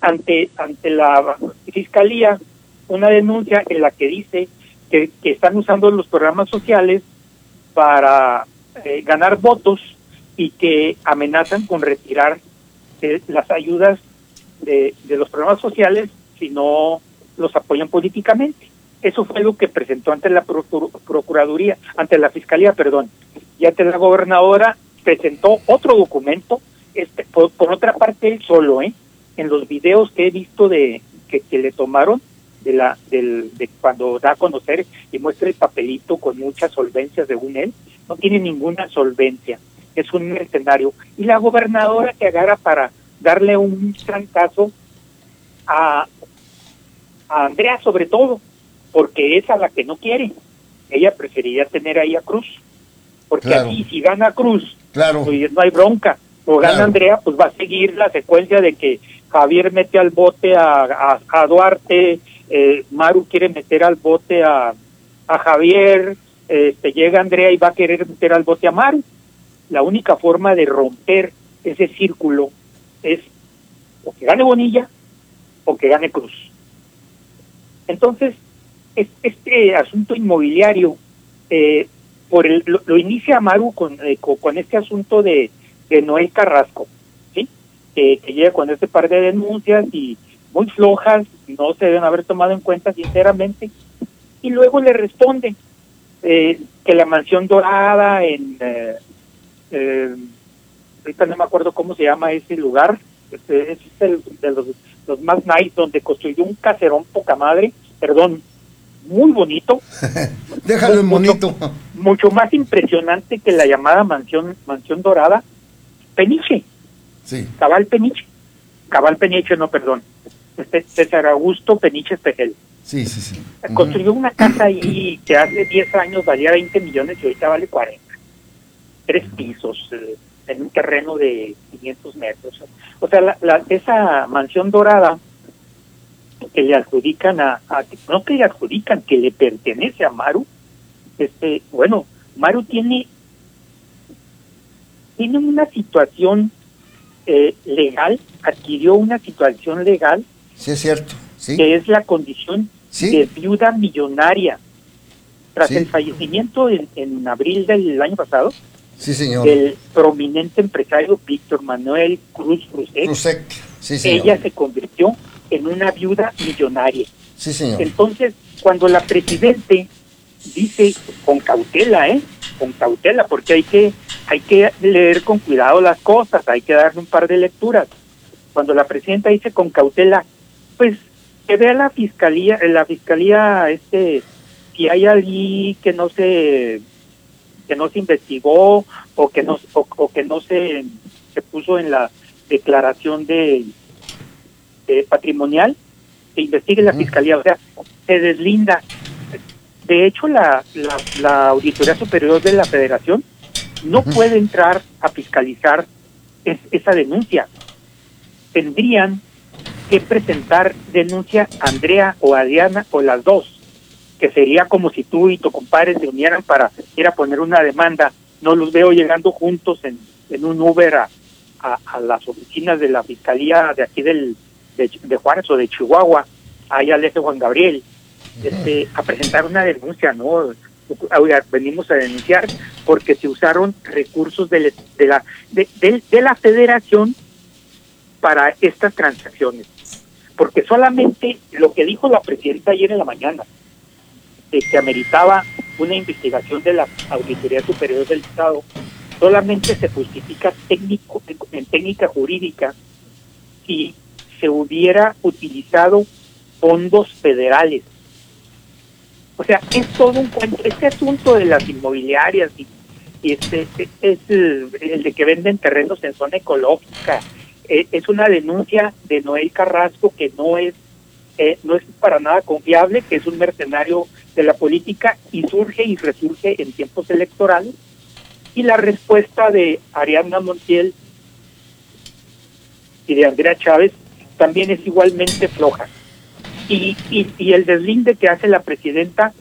ante la fiscalía una denuncia en la que dice que están usando los programas sociales para ganar votos y que amenazan con retirar las ayudas de los programas sociales si no los apoyan políticamente. Eso fue lo que presentó ante la Procuraduría, ante la Fiscalía, perdón, y ante la gobernadora presentó otro documento, por otra parte él solo, en los videos que he visto que le tomaron de cuando da a conocer y muestra el papelito con mucha solvencia según él, no tiene ninguna solvencia, es un mercenario. Y la gobernadora que agarra para darle un trancazo a Andrea, sobre todo, porque es a la que no quiere. Ella preferiría tener ahí a Cruz, porque claro, aquí si gana Cruz, claro, pues no hay bronca, o gana claro, Andrea, pues va a seguir la secuencia de que Javier mete al bote a Duarte, Maru quiere meter al bote a Javier, llega Andrea y va a querer meter al bote a Maru. La única forma de romper ese círculo es o que gane Bonilla o que gane Cruz. Entonces, este asunto inmobiliario lo inicia Maru con este asunto de Noel Carrasco, ¿sí? Que llega con este par de denuncias y muy flojas, no se deben haber tomado en cuenta sinceramente, y luego le responde que la mansión dorada ahorita no me acuerdo cómo se llama ese lugar, es el de los más nice, donde construyó un caserón poca madre, perdón, muy bonito. Déjalo en bonito. Mucho más impresionante que la llamada mansión dorada, Peniche. Sí. Cabal Peniche, no, perdón. César Augusto Peniche Espejel. Sí. Construyó una casa ahí que hace 10 años valía 20 millones y ahorita vale 40. 3 pisos, en un terreno de 500 metros. O sea, esa mansión dorada que le adjudican no que le adjudican, que le pertenece a Maru, bueno, Maru tiene una situación legal, adquirió una situación legal, sí es cierto, sí, que es la condición de viuda millonaria. Tras el fallecimiento en abril del año pasado, sí, señor, del prominente empresario Víctor Manuel Cruz Rusek, sí, señor, ella se convirtió en una viuda millonaria. Sí, señor. Entonces, cuando la presidente dice con cautela, porque hay que leer con cuidado las cosas, hay que darle un par de lecturas. Cuando la presidenta dice con cautela, pues que vea la fiscalía, si hay alguien que no se investigó o que no se puso en la declaración de patrimonial, se investigue la fiscalía, o sea, se deslinda. De hecho, la Auditoría Superior de la Federación no puede entrar a fiscalizar esa denuncia. Tendrían que presentar denuncia a Andrea o a Diana o las dos, que sería como si tú y tu compadre se unieran para ir a poner una demanda. No los veo llegando juntos en un Uber a las oficinas de la Fiscalía de aquí de Juárez o de Chihuahua, ahí al eje Juan Gabriel, a presentar una denuncia, ¿no? Oiga, venimos a denunciar porque se usaron recursos de la Federación para estas transacciones. Porque solamente lo que dijo la presidenta ayer en la mañana, de que ameritaba una investigación de la Auditoría Superior del Estado, solamente se justifica en técnica jurídica si se hubiera utilizado fondos federales. O sea, es todo un cuento. Este asunto de las inmobiliarias y es el de que venden terrenos en zona ecológica, es una denuncia de Noel Carrasco que no es para nada confiable, que es un mercenario de la política y surge y resurge en tiempos electorales. Y la respuesta de Ariadna Montiel y de Andrea Chávez también es igualmente floja. Y el deslinde que hace la presidenta